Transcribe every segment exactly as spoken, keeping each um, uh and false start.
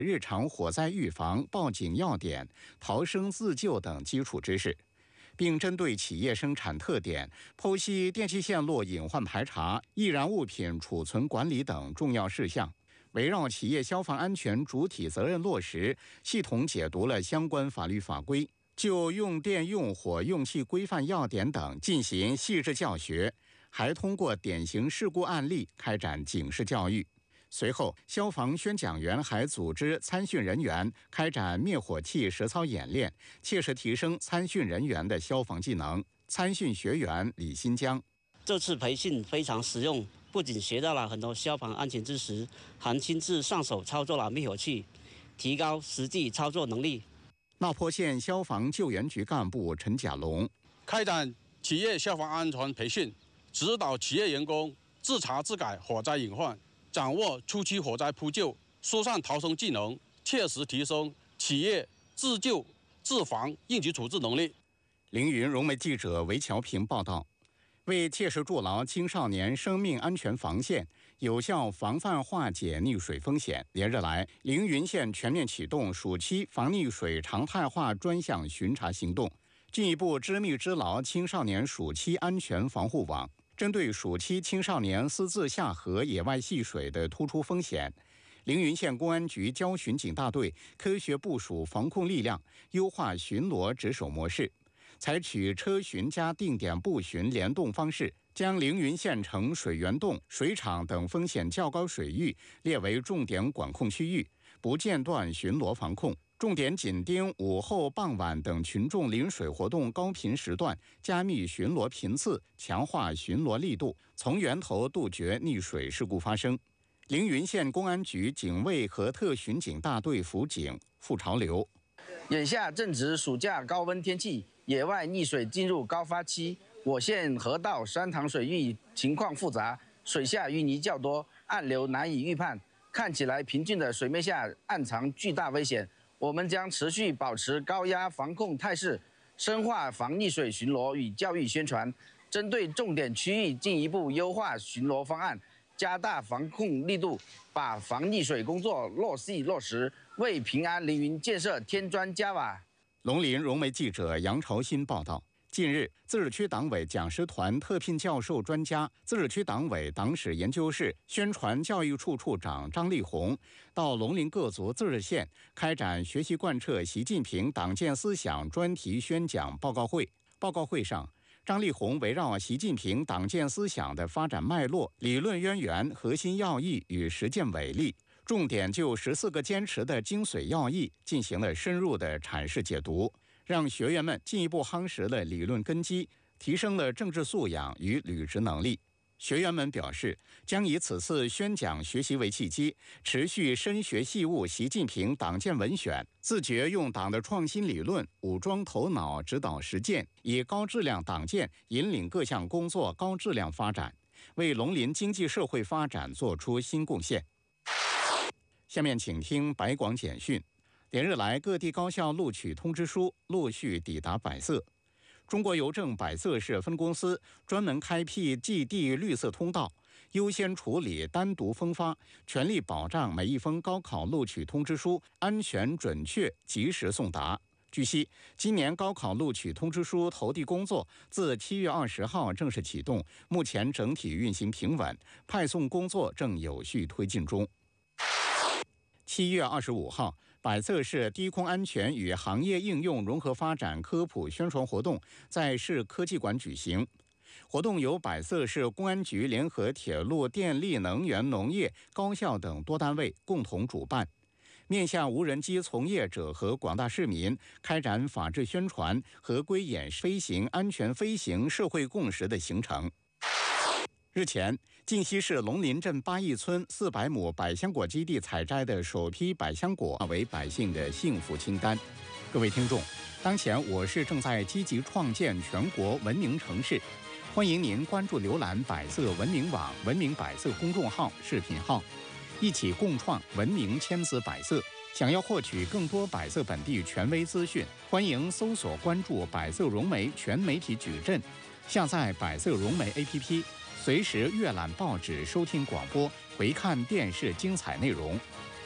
日常火灾预防、报警要点、逃生自救等基础知识，并针对企业生产特点，剖析电气线路隐患排查、易燃物品储存管理等重要事项。围绕企业消防安全主体责任落实，系统解读了相关法律法规，就用电用火用气规范要点等进行细致教学，还通过典型事故案例开展警示教育。随后，消防宣讲员还组织参训人员开展灭火器实操演练，切实提升参训人员的消防技能。参训学员李新江： 这次培训非常实用，不仅学到了很多消防安全知识，还亲自上手操作了灭火器，提高实际操作能力。 那坡县消防救援局干部陈甲龙： 开展企业消防安全培训，指导企业员工自查自改火灾隐患，掌握初期火灾扑救、疏散逃生技能，切实提升企业自救、自防、应急处置能力。 凌云融媒记者韦乔平报道。为切实筑牢青少年生命安全防线，有效防范化解溺水风险，连日来，凌云县全面启动暑期防溺水常态化专项巡查行动，进一步织密织牢青少年暑期安全防护网。针对暑期青少年私自下河野外戏水的突出风险，凌云县公安局交巡警大队科学部署防控力量，优化巡逻值守模式，采取车巡加定点布巡联动方式，将凌云县城水源洞、水厂等风险较高水域列为重点管控区域，不间断巡逻防控，重点紧盯午后、傍晚等群众临水活动高频时段，加密巡逻频次，强化巡逻力度，从源头杜绝溺水事故发生。凌云县公安局警卫和特巡警大队辅警付朝流： 眼下正值暑假高温天气，野外溺水进入高发期，我县河道、山塘水域情况复杂，水下淤泥较多，暗流难以预判，看起来平静的水面下暗藏巨大危险。我们将持续保持高压防控态势，深化防溺水巡逻与教育宣传，针对重点区域进一步优化巡逻方案，加大防控力度，把防溺水工作落细落实，为平安凌云建设添砖加瓦。 龙林融媒记者杨朝新报道。近日，自治区党委讲师团特聘教授专家、自治区党委党史研究室宣传教育处处长张立宏到龙林各族自治县开展学习贯彻习近平党建思想专题宣讲报告会。报告会上，张立宏围绕习近平党建思想的发展脉络、理论渊源、核心要义与实践伟力，重点就十四个坚持的精髓要义进行了深入的阐释解读，让学员们进一步夯实了理论根基，提升了政治素养与履职能力。学员们表示，将以此次宣讲学习为契机，持续深学细悟习近平党建文选，自觉用党的创新理论武装头脑，指导实践，以高质量党建引领各项工作高质量发展，为龙林经济社会发展做出新贡献。下面请听百广简讯。连日来，各地高校录取通知书陆续抵达百色。中国邮政百色市分公司专门开辟寄递绿色通道，优先处理单独封发，全力保障每一封高考录取通知书安全准确及时送达。据悉，今年高考录取通知书投递工作自七月二十号正式启动，目前整体运行平稳，派送工作正有序推进中。七月二十五号，百色市低空安全与行业应用融合发展科普宣传活动在市科技馆举行。活动由百色市公安局联合铁路、电力、能源、农业、高校等多单位共同主办，面向无人机从业者和广大市民开展法治宣传、合规演示飞行、安全飞行社会共识的形成。日前，晋西市龙林镇八义村四百亩百香果基地采摘的首批百香果为百姓的幸福清单。各位听众，当前我市正在积极创建全国文明城市，欢迎您关注浏览百色文明网、文明百色公众号、视频号，一起共创文明千姿百色。想要获取更多百色本地权威资讯，欢迎搜索关注百色融媒全媒体矩阵，下载百色融媒 A P P。随时阅览报纸、收听广播、回看电视精彩内容。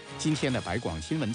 今天的百广新闻。